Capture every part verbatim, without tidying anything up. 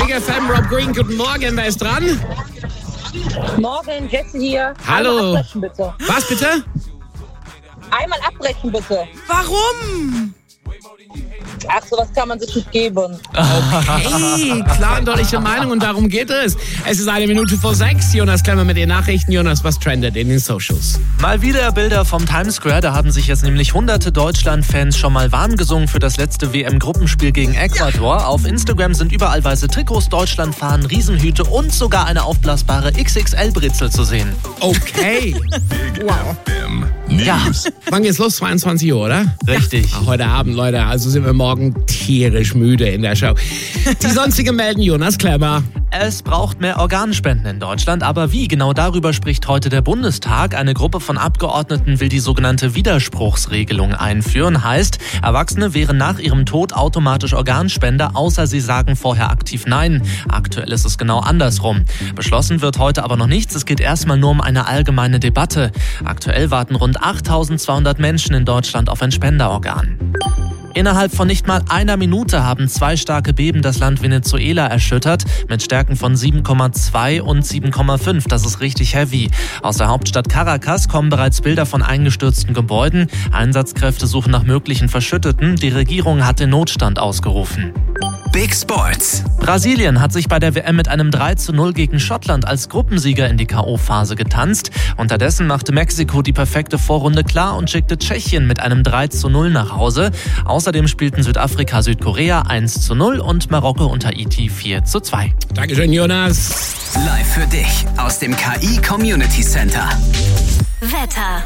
Big F M, Rob Green, guten Morgen, wer ist dran? Morgen, Jesse hier. Hallo. Einmal abbrechen, bitte. Was bitte? Einmal abbrechen, bitte. Warum? Ach, sowas kann man sich nicht geben. Okay, klar und deutliche Meinung und darum geht es. Es ist eine Minute vor sechs. Jonas Klemmer mit den Nachrichten. Jonas, was trendet in den Socials? Mal wieder Bilder vom Times Square. Da haben sich jetzt nämlich hunderte Deutschland-Fans schon mal warm gesungen für das letzte W M-Gruppenspiel gegen Ecuador. Auf Instagram sind überall weiße Trikots, Deutschlandfahnen, Riesenhüte und sogar eine aufblasbare X X L-Brezel zu sehen. Okay. Wow. Ja, Wann geht's los? zweiundzwanzig Uhr, oder? richtig. Ach, heute Abend, Leute. Also sind wir morgen tierisch müde in der Show. Die sonstigen melden Jonas Klemmer. Es braucht mehr Organspenden in Deutschland, aber wie? Genau darüber spricht heute der Bundestag. Eine Gruppe von Abgeordneten will die sogenannte Widerspruchsregelung einführen. Heißt, Erwachsene wären nach ihrem Tod automatisch Organspender, außer sie sagen vorher aktiv Nein. Aktuell ist es genau andersrum. Beschlossen wird heute aber noch nichts. Es geht erstmal nur um eine allgemeine Debatte. Aktuell warten rund achttausendzweihundert Menschen in Deutschland auf ein Spenderorgan. Innerhalb von nicht mal einer Minute haben zwei starke Beben das Land Venezuela erschüttert, mit Stärken von sieben Komma zwei und sieben Komma fünf. Das ist richtig heavy. Aus der Hauptstadt Caracas kommen bereits Bilder von eingestürzten Gebäuden. Einsatzkräfte suchen nach möglichen Verschütteten. Die Regierung hat den Notstand ausgerufen. Big Sports. Brasilien hat sich bei der W M mit einem drei zu null gegen Schottland als Gruppensieger in die K O-Phase getanzt. Unterdessen machte Mexiko die perfekte Vorrunde klar und schickte Tschechien mit einem drei zu null nach Hause. Außerdem spielten Südafrika Südkorea eins zu null und Marokko und Haiti vier zu zwei. Dankeschön, Jonas. Live für dich aus dem K I Community Center. Wetter.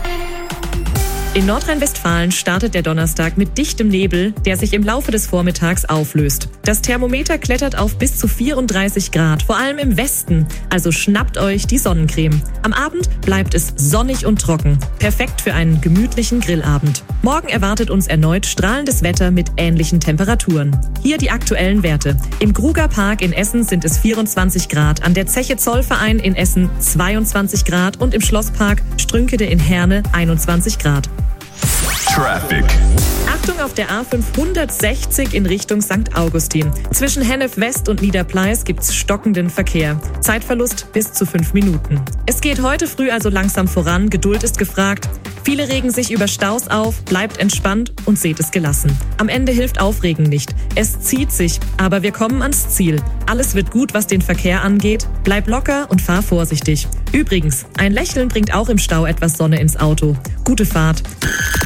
In Nordrhein-Westfalen startet der Donnerstag mit dichtem Nebel, der sich im Laufe des Vormittags auflöst. Das Thermometer klettert auf bis zu vierunddreißig Grad, vor allem im Westen. Also schnappt euch die Sonnencreme. Am Abend bleibt es sonnig und trocken. Perfekt für einen gemütlichen Grillabend. Morgen erwartet uns erneut strahlendes Wetter mit ähnlichen Temperaturen. Hier die aktuellen Werte. Im Gruger Park in Essen sind es vierundzwanzig Grad, an der Zeche Zollverein in Essen zweiundzwanzig Grad und im Schlosspark Strünkede in Herne einundzwanzig Grad. Traffic. Achtung auf der A fünfhundertsechzig in Richtung Sankt Augustin. Zwischen Hennef West und Niederpleis gibt's stockenden Verkehr. Zeitverlust bis zu fünf Minuten. Es geht heute früh also langsam voran, Geduld ist gefragt. Viele regen sich über Staus auf, bleibt entspannt und seht es gelassen. Am Ende hilft Aufregen nicht. Es zieht sich, aber wir kommen ans Ziel. Alles wird gut, was den Verkehr angeht. Bleib locker und fahr vorsichtig. Übrigens, ein Lächeln bringt auch im Stau etwas Sonne ins Auto. Gute Fahrt.